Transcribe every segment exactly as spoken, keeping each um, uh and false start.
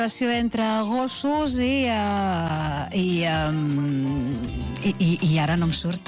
entre gossos i, uh, i, um, i, i, i ara no em surt.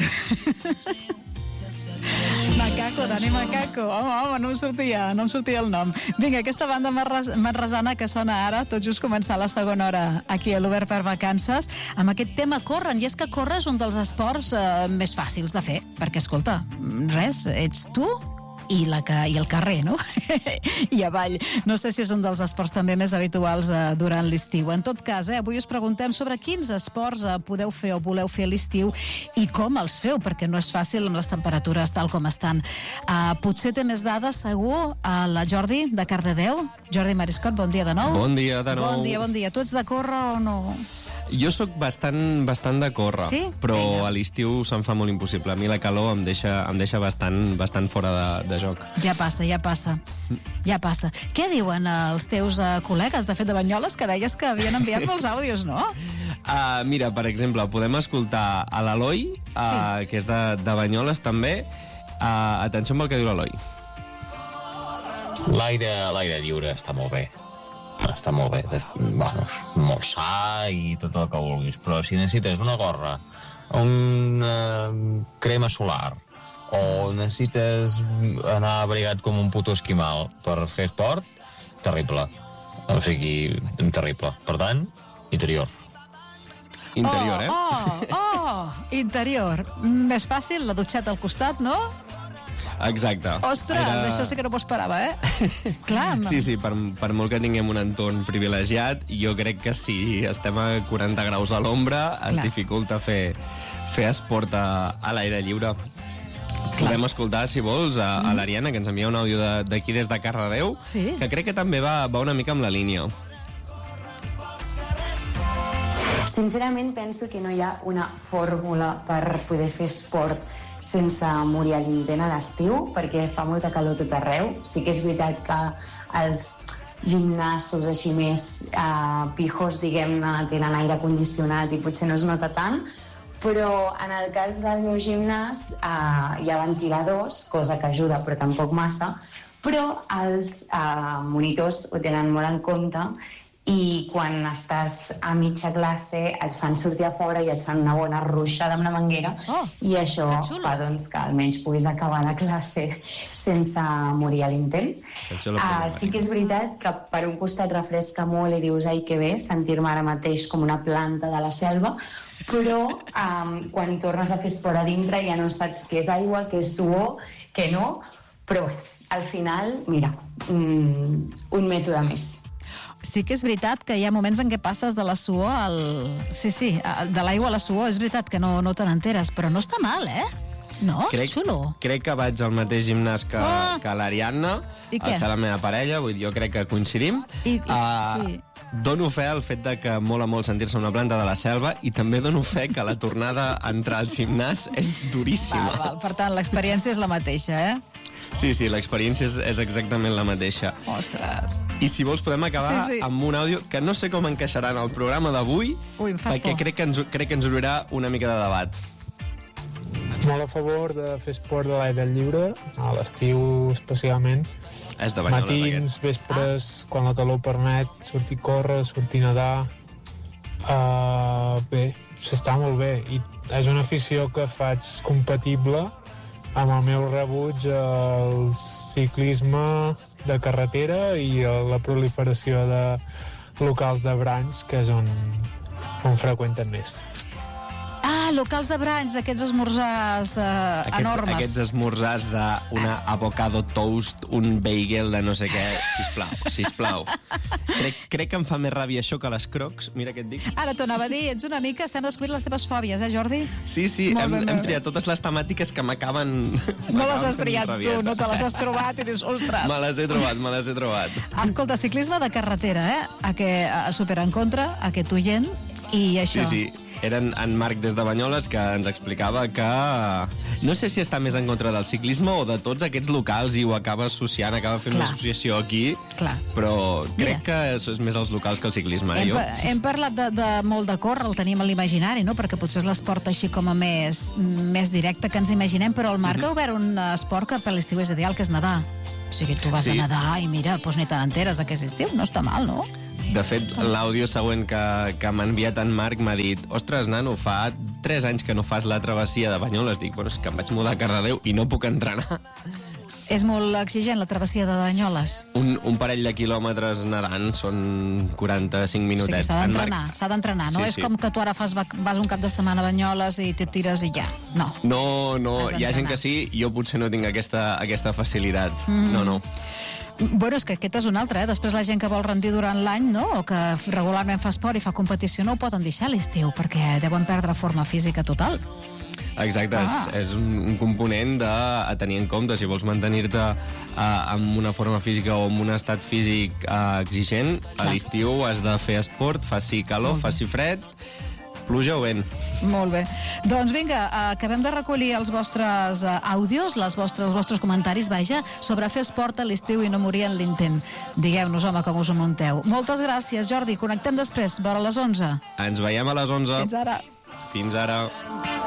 Macaco, Dani Macaco. Home, home, no em sortia, no em sortia el nom. Vinga, aquesta banda manresana que sona ara, tot just començar la segona hora aquí a l'Obert per Vacances, amb aquest tema corren. I és que córrer és un dels esports eh, més fàcils de fer, perquè, escolta, res, ets tu i, la que, i el carrer, no? I avall. No sé si és un dels esports també més habituals eh, durant l'estiu. En tot cas, eh, avui us preguntem sobre quins esports eh, podeu fer o voleu fer a l'estiu i com els feu, perquè no és fàcil amb les temperatures tal com estan. Uh, potser té més dades, segur, a la Jordi, de Cardedeu. Jordi Mariscot, bon dia de nou. Bon dia de nou. Bon dia, bon dia. Tu ets de córrer o no? Jo sóc bastant, bastant de córrer, sí? Però Vinga. A l'estiu se'm fa molt impossible. A mi la calor em deixa, em deixa bastant, bastant fora de, de joc. Ja passa, ja passa. Ja passa. Què diuen els teus uh, col·legues, de fet, de Banyoles, que deies que havien enviat molts àudios, no? Uh, mira, per exemple, podem escoltar a l'Eloi, uh, sí. que és de, de Banyoles també. Uh, atenció amb el que diu l'Eloi. L'aire, l'aire lliure està molt bé. Està molt bé, bueno, molt sa i tot el que vulguis, però si necessites una gorra, una crema solar o necessites anar abrigat com un puto esquimal per fer esport, terrible. O sigui, terrible. Per tant, interior. Interior, oh, eh? Oh, oh, interior. Més fàcil, la dutxeta al costat, no? Exacte. Ostres, Era... això sí que no m'ho esperava, eh? Clar. Sí, sí, per, per molt que tinguem un entorn privilegiat, jo crec que si estem a quaranta graus a l'ombra, es Clar. dificulta fer, fer esport a, a l'aire lliure. Clar. Podem escoltar, si vols, a, a l'Ariana, que ens envia un àudio d'aquí des de Cardedeu, sí? que crec que també va, va una mica amb la línia. Sincerament penso que no hi ha una fórmula per poder fer esport sense morir a l'intent a l'estiu, perquè fa molta calor tot arreu. Sí que és veritat que els gimnasos així més eh, pijos, diguem-ne, tenen aire condicionat i potser no es nota tant, però en el cas del meu gimnàs eh, hi ha ventiladors, cosa que ajuda però tampoc massa, però els eh, monitors ho tenen molt en compte i quan estàs a mitja classe et fan sortir a fora i et fan una bona ruixada amb la manguera oh, i això fa doncs, que almenys puguis acabar la classe sense morir a l'intent. Uh, sí que és veritat que per un costat refresca molt i dius ai que bé sentir-me ara mateix com una planta de la selva, però um, quan tornes a fer esport a dintre ja no saps què és aigua, què és suor, què no, però bé, al final, mira, um, un mètode més. Sí que és veritat que hi ha moments en què passes de la suor al... Sí, sí, de l'aigua a la suor, és veritat que no, no te n'enteres, però no està mal, eh? No, crec, és xulo. Crec que vaig al mateix gimnàs que, oh. que l'Ariadna, al ser la meva parella, vull dir, jo crec que coincidim. I, i, uh, sí. Dono fe al fet de que mola molt sentir-se una planta de la selva i també dono fe que la tornada a entrar al gimnàs és duríssima. Val, val. Per tant, l'experiència és la mateixa, eh? Sí, sí, l'experiència és, és exactament la mateixa. Ostres. I si vols podem acabar sí, sí. amb un àudio que no sé com encaixarà en el programa d'avui, perquè crec que, ens, crec que ens obrirà una mica de debat. Molt a favor de fer esport de l'aire lliure, a l'estiu especialment. És de Banyoles, matins, aquest. Vespres, ah. quan la calor permet, sortir a córrer, sortir a nedar. Uh, bé, s'està molt bé. I és una afició que faig compatible amb el meu rebuig al ciclisme de carretera i a la proliferació de locals de branys, que és on, on freqüenten més. Ah, locals de branys, d'aquests esmorzars eh, aquests, enormes. Aquests esmorzars d'una avocado toast, un bagel de no sé què. Sisplau, sisplau. Crec, crec que em fa més ràbia això que les crocs, mira què et dic. Ara t'ho anava a dir, ets una mica, estem descobrint les teves fòbies, eh, Jordi? Sí, sí, molt hem, bé, hem triat totes les temàtiques que m'acaben... No les has triat tu, no te les has trobat i dius, ostres. Me les he trobat, me les he trobat. Escolta, ciclisme de carretera, eh? A que a super en contra, aquest oient, i això... Sí, sí. Era en, en Marc des de Banyoles que ens explicava que no sé si està més en contra del ciclisme o de tots aquests locals i ho acaba associant, acaba fent Clar. Una associació aquí. Clar. Però crec Mira. que és més els locals que el ciclisme. Hem, jo. hem parlat de, de molt de córrer, el tenim a l'imaginari, no? Perquè potser és l'esport així com a més, més directe que ens imaginem, però el Marc mm-hmm. ha obert un esport que per l'estiu és ideal, que és nedar. O sigui, tu vas sí. a nedar i mira, doncs ni te n'enteres de què és estiu, no està mal, no? De fet, l'àudio següent que, que m'ha enviat en Marc m'ha dit ostres, nano, fa tres anys que no fas la travessia de Banyoles. Dic, bueno, és que em vaig mudar a Cardedeu i no puc entrenar. És molt exigent la travessia de Banyoles. Un, un parell de quilòmetres nedant són quaranta-cinc minutets. O sigui, s'ha d'entrenar, s'ha d'entrenar. No Sí, és sí. com que tu ara fas, vas un cap de setmana a Banyoles i te tires i ja. No. No, no, Has hi ha gent d'entrenar. que sí, jo potser no tinc aquesta, aquesta facilitat. Mm. No, no. Bueno, és que aquest és un altre, eh? Després la gent que vol rendir durant l'any, no?, o que regularment fa esport i fa competició, no ho poden deixar a l'estiu, perquè deuen perdre forma física total. Exacte, Ah. és, és un, un component de, a tenir en compte. Si vols mantenir-te uh, amb una forma física o amb un estat físic uh, exigent, a l'estiu has de fer esport, faci calor, faci fred, pluja o vent. Molt bé. Doncs vinga, acabem de recollir els vostres eh, àudios, les vostres, els vostres comentaris, vaja, sobre fer esport a l'estiu i no morir en l'intent. Digueu-nos, home, com us ho munteu. Moltes gràcies, Jordi. Connectem després, vora les onze. Ens veiem a les onze. Fins ara. Fins ara.